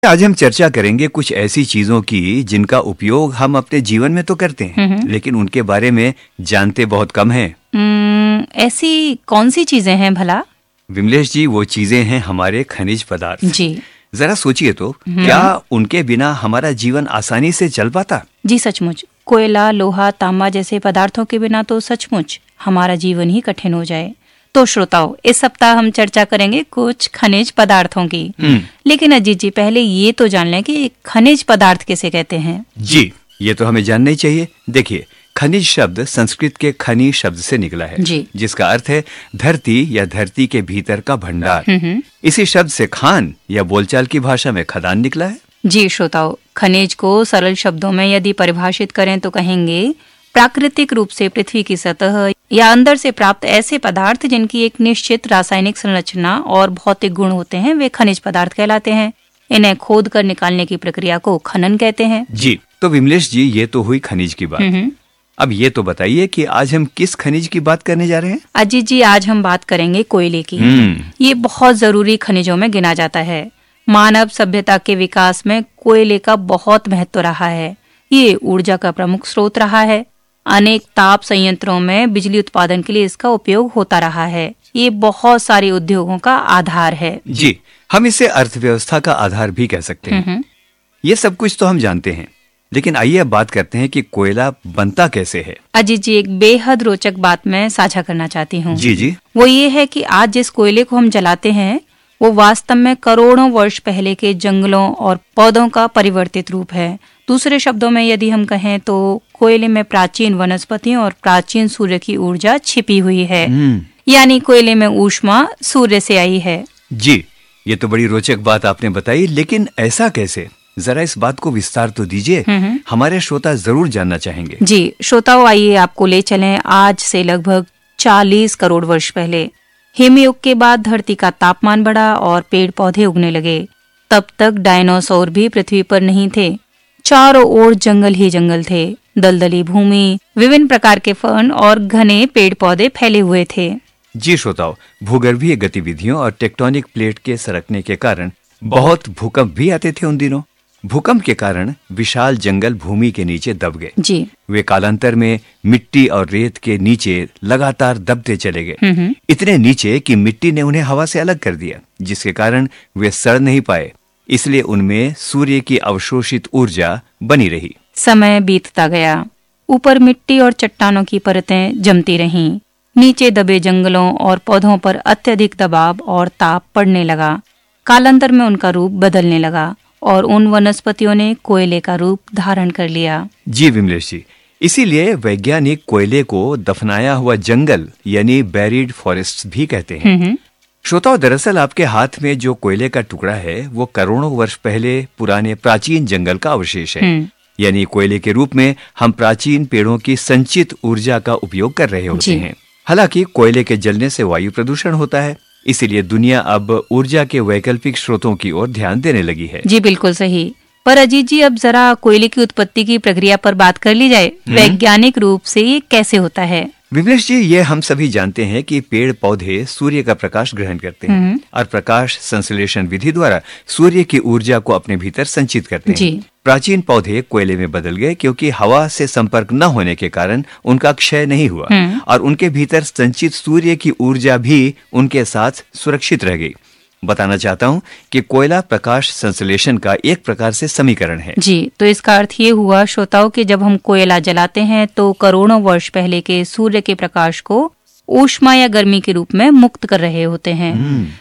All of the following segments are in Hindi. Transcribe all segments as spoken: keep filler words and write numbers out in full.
आज हम चर्चा करेंगे कुछ ऐसी चीजों की जिनका उपयोग हम अपने जीवन में तो करते हैं, लेकिन उनके बारे में जानते बहुत कम हैं। हम्म, ऐसी कौन सी चीजें हैं भला? विमलेश जी, वो चीजें हैं हमारे खनिज पदार्थ। जी जरा सोचिए तो, क्या उनके बिना हमारा जीवन आसानी से चल पाता? जी सचमुच, कोयला, लोहा, तांबा जैसे पदार्थों के बिना तो सचमुच हमारा जीवन ही कठिन हो जाए। तो श्रोताओ, इस सप्ताह हम चर्चा करेंगे कुछ खनिज पदार्थों की। लेकिन अजीत जी, पहले ये तो जान लें कि खनिज पदार्थ किसे कहते हैं। जी, ये तो हमें जानना ही चाहिए। देखिए, खनिज शब्द संस्कृत के खनि शब्द से निकला है, जी। जिसका अर्थ है धरती या धरती के भीतर का भंडार। इसी शब्द से खान या बोलचाल की भाषा में खदान निकला है। जी श्रोताओ, खनिज को सरल शब्दों में यदि परिभाषित करें तो कहेंगे प्राकृतिक रूप से पृथ्वी की सतह या अंदर से प्राप्त ऐसे पदार्थ जिनकी एक निश्चित रासायनिक संरचना और भौतिक गुण होते हैं, वे खनिज पदार्थ कहलाते हैं। इन्हें खोद कर निकालने की प्रक्रिया को खनन कहते हैं। जी, तो विमलेश जी, ये तो हुई खनिज की बात। अब ये तो बताइए कि आज हम किस खनिज की बात करने जा रहे हैं? अजीत जी, आज हम बात करेंगे कोयले की। ये बहुत जरूरी खनिजों में गिना जाता है। मानव सभ्यता के विकास में कोयले का बहुत महत्व रहा है। ये ऊर्जा का प्रमुख स्रोत रहा है। अनेक ताप संयंत्रों में बिजली उत्पादन के लिए इसका उपयोग होता रहा है। ये बहुत सारे उद्योगों का आधार है। जी, हम इसे अर्थव्यवस्था का आधार भी कह सकते हैं। ये सब कुछ तो हम जानते हैं, लेकिन आइए अब बात करते हैं कि कोयला बनता कैसे है। अजीत जी, एक बेहद रोचक बात मैं साझा करना चाहती हूँ। जी जी। वो ये है कि आज जिस कोयले को हम जलाते हैं वो वास्तव में करोड़ों वर्ष पहले के जंगलों और पौधों का परिवर्तित रूप है। दूसरे शब्दों में यदि हम कहें तो कोयले में प्राचीन वनस्पतियों और प्राचीन सूर्य की ऊर्जा छिपी हुई है। यानी कोयले में ऊष्मा सूर्य से आई है। जी, ये तो बड़ी रोचक बात आपने बताई, लेकिन ऐसा कैसे? जरा इस बात को विस्तार तो दीजिए, हमारे श्रोता जरूर जानना चाहेंगे। जी श्रोताओ, आइए आपको ले चलें आज से लगभग चालीस करोड़ वर्ष पहले। हिमयुग के बाद धरती का तापमान बढ़ा और पेड़ पौधे उगने लगे। तब तक डायनासोर भी पृथ्वी पर नहीं थे। चारों ओर जंगल ही जंगल थे, दलदली भूमि, विभिन्न प्रकार के फर्न और घने पेड़ पौधे फैले हुए थे। जी श्रोताओ, भूगर्भीय गतिविधियों और टेक्टोनिक प्लेट के सरकने के कारण बहुत भूकंप भी आते थे उन दिनों। भूकंप के कारण विशाल जंगल भूमि के नीचे दब गए। जी। वे कालांतर में मिट्टी और रेत के नीचे लगातार दबते चले गए, इतने नीचे कि मिट्टी ने उन्हें हवा से अलग कर दिया, जिसके कारण वे सड़ नहीं पाए। इसलिए उनमें सूर्य की अवशोषित ऊर्जा बनी रही। समय बीतता गया, ऊपर मिट्टी और चट्टानों की परतें जमती रहीं। नीचे दबे जंगलों और पौधों पर अत्यधिक दबाव और ताप पड़ने लगा। कालांतर में उनका रूप बदलने लगा और उन वनस्पतियों ने कोयले का रूप धारण कर लिया। जी विमलेश जी, इसीलिए वैज्ञानिक कोयले को दफनाया हुआ जंगल यानी बैरिड फॉरेस्ट भी कहते हैं। श्रोताओं, दरअसल आपके हाथ में जो कोयले का टुकड़ा है वो करोड़ों वर्ष पहले पुराने प्राचीन जंगल का अवशेष है। यानी कोयले के रूप में हम प्राचीन पेड़ों की संचित ऊर्जा का उपयोग कर रहे होते हैं। हालांकि कोयले के जलने से वायु प्रदूषण होता है, इसीलिए दुनिया अब ऊर्जा के वैकल्पिक स्रोतों की ओर ध्यान देने लगी है। जी बिल्कुल सही। पर अजीत जी, अब जरा कोयले की उत्पत्ति की प्रक्रिया पर बात कर ली जाए। वैज्ञानिक रूप से ये कैसे होता है? विमलेश जी, ये हम सभी जानते हैं कि पेड़ पौधे सूर्य का प्रकाश ग्रहण करते हैं और प्रकाश संश्लेषण विधि द्वारा सूर्य की ऊर्जा को अपने भीतर संचित करते हैं। प्राचीन पौधे कोयले में बदल गए क्योंकि हवा से संपर्क न होने के कारण उनका क्षय नहीं हुआ और उनके भीतर संचित सूर्य की ऊर्जा भी उनके साथ सुरक्षित रह गई। बताना चाहता हूँ कि कोयला प्रकाश संश्लेषण का एक प्रकार से समीकरण है। जी, तो इसका अर्थ ये हुआ श्रोताओं कि जब हम कोयला जलाते हैं तो करोड़ों वर्ष पहले के सूर्य के प्रकाश को ऊष्मा या गर्मी के रूप में मुक्त कर रहे होते हैं।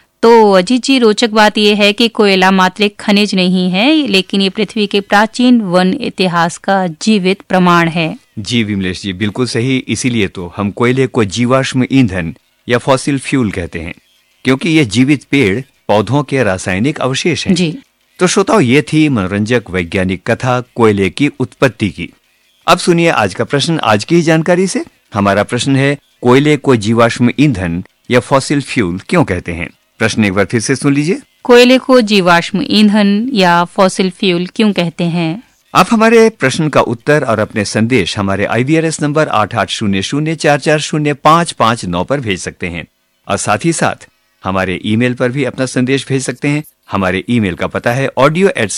तो अजीत जी, रोचक बात यह है कि कोयला मात्र एक खनिज नहीं है, लेकिन ये पृथ्वी के प्राचीन वन इतिहास का जीवित प्रमाण है। जी विमलेश जी, बिल्कुल सही। इसीलिए तो हम कोयले को जीवाश्म ईंधन या फॉसिल फ्यूल कहते हैं, क्योंकि ये जीवित पेड़ पौधों के रासायनिक अवशेष हैं। जी। तो श्रोताओं, ये थी मनोरंजक वैज्ञानिक कथा कोयले की उत्पत्ति की। अब सुनिए आज का प्रश्न आज की ही जानकारी से। हमारा प्रश्न है, कोयले को जीवाश्म ईंधन या फॉसिल फ्यूल क्यों कहते हैं? प्रश्न एक बार फिर से सुन लीजिए। कोयले को जीवाश्म ईंधन या फॉसिल फ्यूल क्यों कहते हैं? आप हमारे प्रश्न का उत्तर और अपने संदेश हमारे आई वी आर एस नंबर आठ आठ शून्य शून्य चार चार शून्य पाँच पाँच नौ पर भेज सकते हैं और साथ ही साथ हमारे ईमेल पर भी अपना संदेश भेज सकते हैं। हमारे ईमेल का पता है ऑडियो एट